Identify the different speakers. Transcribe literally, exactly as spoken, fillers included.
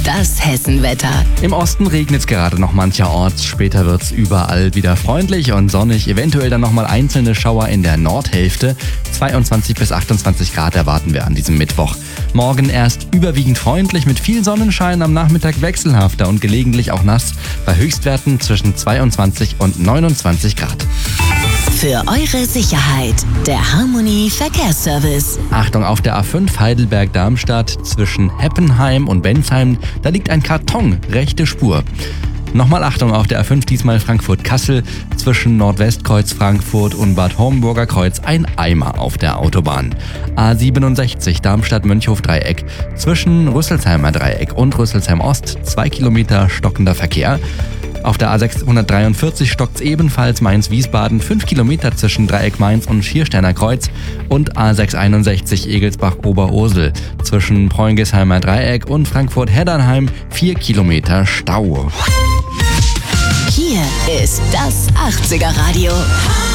Speaker 1: Das Hessenwetter.
Speaker 2: Im Osten regnet es gerade noch mancherorts. Später wird es überall wieder freundlich und sonnig. Eventuell dann nochmal einzelne Schauer in der Nordhälfte. zweiundzwanzig bis achtundzwanzig Grad erwarten wir an diesem Mittwoch. Morgen erst überwiegend freundlich mit viel Sonnenschein, am Nachmittag wechselhafter und gelegentlich auch nass. Bei Höchstwerten zwischen zweiundzwanzig und neunundzwanzig Grad.
Speaker 1: Für eure Sicherheit, der Harmony Verkehrsservice.
Speaker 2: Achtung, auf der A fünf Heidelberg-Darmstadt zwischen Heppenheim und Bensheim, da liegt ein Karton, rechte Spur. Nochmal Achtung, auf der A fünf diesmal Frankfurt-Kassel zwischen Nordwestkreuz Frankfurt und Bad Homburger Kreuz ein Eimer auf der Autobahn. A siebenundsechzig Darmstadt-Mönchhof-Dreieck zwischen Rüsselsheimer Dreieck und Rüsselsheim Ost, zwei Kilometer stockender Verkehr. Auf der A sechshundertdreiundvierzig stockt's ebenfalls Mainz-Wiesbaden, fünf Kilometer zwischen Dreieck Mainz und Schiersteiner Kreuz und A sechshunderteinundsechzig Egelsbach-Oberursel zwischen Preungesheimer Dreieck und Frankfurt-Heddernheim, vier Kilometer Stau.
Speaker 1: Hier ist das achtziger Radio.